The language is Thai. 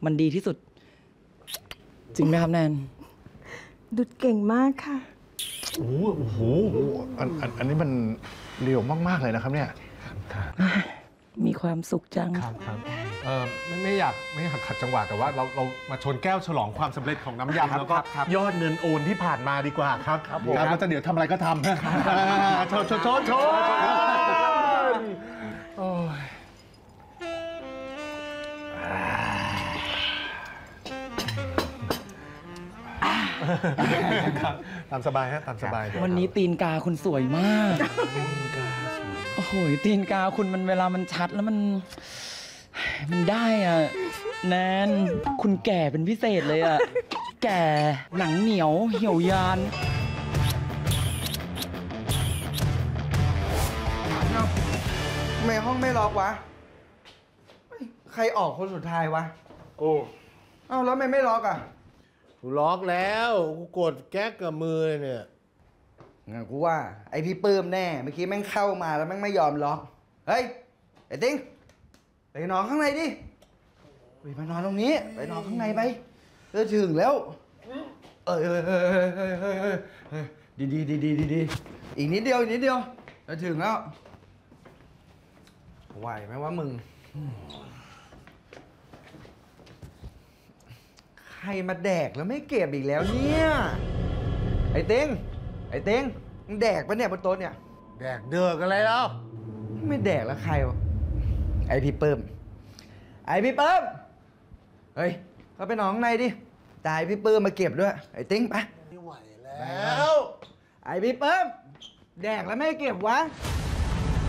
มันดีที่สุดจริงไหมครับแนนดุดเก่งมากค่ะโอ้โหอันนี้มันเร็วมากๆเลยนะครับเนี่ยมีความสุขจังครับไม่อยากขัดจังหวะแต่ว่าเรามาชนแก้วฉลองความสำเร็จของน้ำยำแล้วก็ยอดเงินโอนที่ผ่านมาดีกว่าครับแล้วจะเดี๋ยวทำอะไรก็ทำชนโอ้ยตามสบายฮะตามสบายวันนี้ตีนกาคุณสวยมากโอ้โหตีนกาคุณมันเวลามันชัดแล้วมันได้อ่ะแนนคุณแก่เป็นพิเศษเลยอ่ะแก่หนังเหนียวเหี่ยวยานทำไมห้องไม่ล็อกวะใครออกคนสุดท้ายวะโอ้เอ้าแล้วทำไมไม่ล็อกอ่ะกูล็อกแล้วกูกดแก๊กกับมือเนี่ยงั้นกูว่าไอพี่ปื้มแน่เมื่อกี้แม่งเข้ามาแล้วแม่งไม่ยอมล็อกเฮ้ยไอ้ติ้งไปนอนข้างในดิไปมานอนตรงนี้ไปนอนข้างในไปถึงแล้วดีอีกนิดเดียวจะถึงแล้วไหวไหมวะมึงใครมาแดกแล้วไม่เก็บอีกแล้วเนี่ยไอ้เต้งมึงแดกปะเนี่ยบนโต๊ะเนี่ยแดกเดือกอะไรแล้วไม่แดกแล้วใครวะไอพี่เปิ้มเฮ้ยเข้าไปนอนข้างในดิตายพี่เปิ้มมาเก็บด้วยไอ้เต้งไปไม่ไหวแล้วไอพี่เปิ้มแดกแล้วไม่เก็บวะ